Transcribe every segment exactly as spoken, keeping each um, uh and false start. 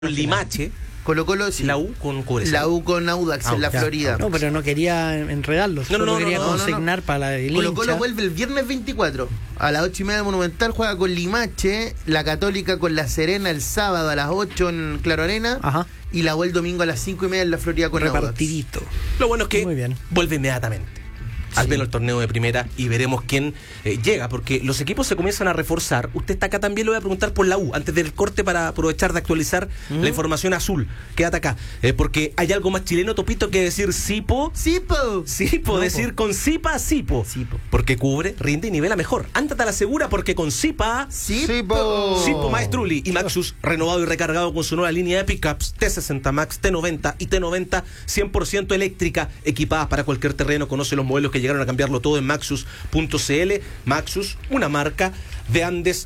Limache, Colo Colo, sí. la U con Cobresal. La U con Audax Ah, en la ya. Florida. No, pero no quería enredarlos. No, no, solo no, quería no, no, consignar no, no. para la del Colo hincha. Colo vuelve el viernes veinticuatro a las ocho y media del Monumental, juega con Limache, la Católica con La Serena el sábado a las ocho en Claro Arena. Ajá. Y la U el domingo a las cinco y media en la Florida con Audax. Repartidito. Lo bueno es que Muy bien. vuelve inmediatamente al Sí. menos el torneo de primera y veremos quién eh, llega, porque los equipos se comienzan a reforzar. Usted está acá también, le voy a preguntar por la U, antes del corte para aprovechar de actualizar ¿Mm? la información azul. Quédate acá, eh, porque hay algo más chileno, Topito, que decir Sipo. ¡Sipo! Sipo, No, decir po. con Sipa, Sipo. Sipo. Porque cubre, rinde y nivela mejor. Ándate a la segura, porque con Sipa... ¡Sipo! Sipo Maestruli y Maxus renovado y recargado con su nueva línea de pickups T sesenta Max, T noventa y T noventa cien por ciento eléctrica, equipadas para cualquier terreno. Conoce los modelos que llegaron a cambiarlo todo en maxus punto c l. Maxus, una marca de Andes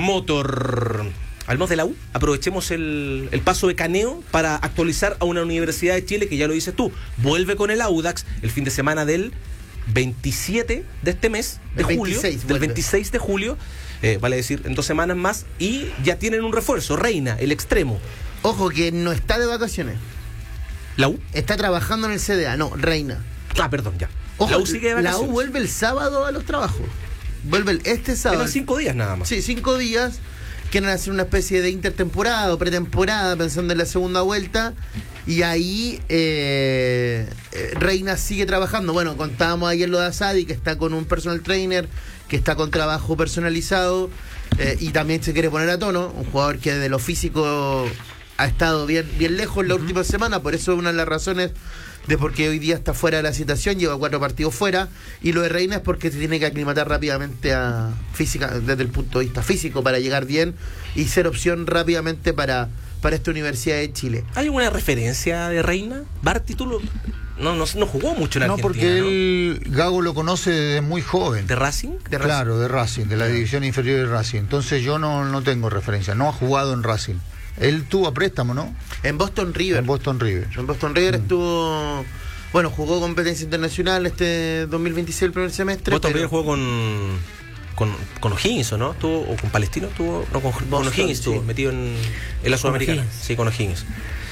Motor. Hablamos de la U, aprovechemos el, el paso de Caneo para actualizar a una Universidad de Chile que ya lo dices tú, vuelve con el Audax el fin de semana del veintisiete de este mes de El julio, veintiséis del vuelve. veintiséis de julio, eh, vale decir en dos semanas más, y ya tienen un refuerzo, Reina, el extremo. Ojo que no está de vacaciones, ¿La U? está trabajando en el C D A, no, Reina. Ah, perdón, ya. Ojo, la U sigue de la vacaciones. U vuelve el sábado a los trabajos. Vuelve el- este sábado. Eran cinco días nada más. Sí, cinco días. Quieren hacer una especie de intertemporada o pretemporada pensando en la segunda vuelta. Y ahí eh, eh, Reina sigue trabajando. Bueno, contábamos ayer lo de Asadi, que está con un personal trainer, que está con trabajo personalizado eh, y también se quiere poner a tono. Un jugador que de lo físico ha estado bien, bien lejos en la última semana. Por eso es una de las razones de por qué hoy día está fuera de la citación, lleva cuatro partidos fuera, y lo de Reina es porque se tiene que aclimatar rápidamente a física, desde el punto de vista físico, para llegar bien y ser opción rápidamente para, para esta Universidad de Chile. ¿Hay alguna referencia de Reina? Barty, tú lo... no, no, no jugó mucho en No, Argentina, porque ¿no? él, Gago lo conoce desde muy joven. ¿De Racing? De Racing. Claro, de Racing, de la división inferior de Racing. Entonces yo no, no tengo referencia, no ha jugado en Racing. Él tuvo a préstamo, ¿no? En Boston River. En Boston River. En Boston River Mm. estuvo... Bueno, jugó competencia internacional este dos mil veintiséis, el primer semestre. Vos también pero- jugó con, con, con O'Higgins, ¿o no? ¿Estuvo, o con Palestino estuvo? No, con, con Boston, O'Higgins estuvo sí. metido en, en la Sudamericana. O'Higgins. Sí, con O'Higgins.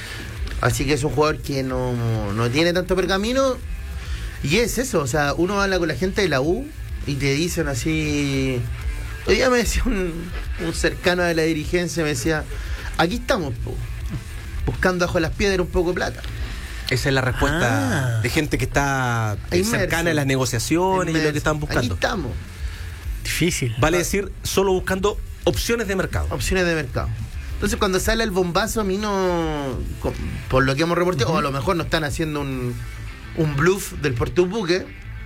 Así que es un jugador que no, no tiene tanto pergamino. Y es eso, o sea, uno habla con la gente de la U y te dicen así... Hoy día me decía un, un cercano de la dirigencia, me decía, aquí estamos, po, buscando bajo las piedras un poco de plata. Esa es la respuesta Ah. de gente que está eh, Inmerso. cercana en las negociaciones y lo que están Aquí buscando. estamos, Difícil. Vale decir, solo buscando opciones de mercado. opciones de mercado. Entonces cuando sale el bombazo, a mí no... con- por lo que hemos reportado, o a lo mejor nos están haciendo un, un bluff del portubuque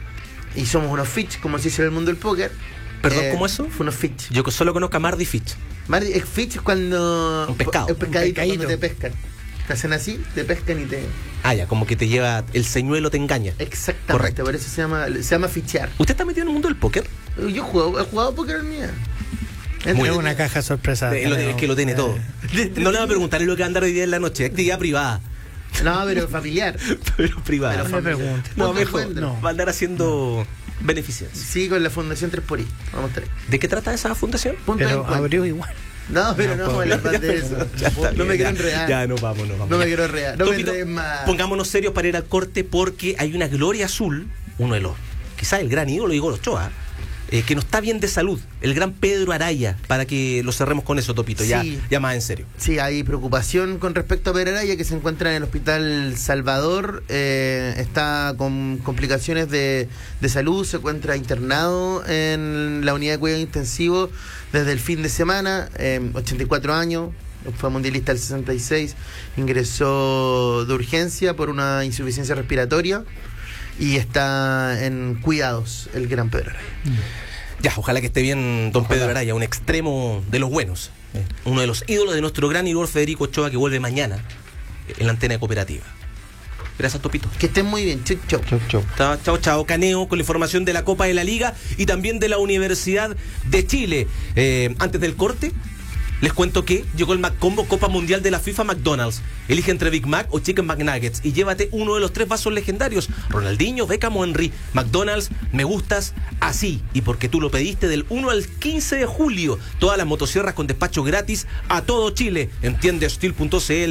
y somos unos fitch, como se dice en el mundo del póker. ¿Perdón, Eh, cómo eso? Fue unos fitch. Yo solo conozco a Mardi Fitch. Mar- es Fitch es cuando... Un pescado. Es pescadito, Un pescadito. cuando te pescan. Te hacen así, te pescan y te... Ah, ya, como que te lleva, el señuelo te engaña. Exactamente, Correcto. por eso se llama, se llama fichear. ¿Usted está metido en el mundo del póker? Yo juego, he jugado póker en mía. Muy Es bien. una caja sorpresa. Eh, lo tiene- es que lo tiene Eh, todo. No le voy a preguntar lo que va a andar hoy día en la noche. Actividad privada. No, pero familiar. Pero privada. Pero No me pregunte. No, Punto mejor. encuentro. no. Va a andar haciendo beneficencia. Sí, con la Fundación tres por I. Vamos a tres. ¿De qué trata esa fundación? Punto de Pero encuentro. abrió igual. No, pero no, No, no, puedo. la de eso. Ya está no me bien, quiero ya. enredar. Ya, no vamos, no vamos. No me ya. quiero enredar. No me Topito, enredes más. pongámonos serios para ir al corte porque hay una gloria azul, uno de los, quizás el gran ídolo de Igor Ochoa, eh, que no está bien de salud, el gran Pedro Araya, para que lo cerremos con eso, Topito, ya, Sí. ya más en serio. Sí, hay preocupación con respecto a Pedro Araya, que se encuentra en el Hospital Salvador. Eh, está con complicaciones de, de salud, se encuentra internado en la unidad de cuidado intensivo desde el fin de semana. Eh, ochenta y cuatro años, fue mundialista del sesenta y seis, ingresó de urgencia por una insuficiencia respiratoria y está en cuidados el gran Pedro Araya. Ya, ojalá que esté bien don Pedro Araya, un extremo de los buenos, eh, uno de los ídolos de nuestro gran Igor Federico Ochoa, que vuelve mañana eh, en la antena de Cooperativa. Gracias, Topito. Que estén muy bien. Chau, chau. Chau, chau. Chao, chao, chao. Caneo con la información de la Copa de la Liga y también de la Universidad de Chile. Eh, antes del corte, Les cuento que llegó el McCombo Copa Mundial de la FIFA McDonald's. Elige entre Big Mac o Chicken McNuggets y llévate uno de los tres vasos legendarios: Ronaldinho, Beckham o Henry. McDonald's, me gustas así. Y porque tú lo pediste, del uno al quince de julio, todas las motosierras con despacho gratis a todo Chile en tienda steel punto c l.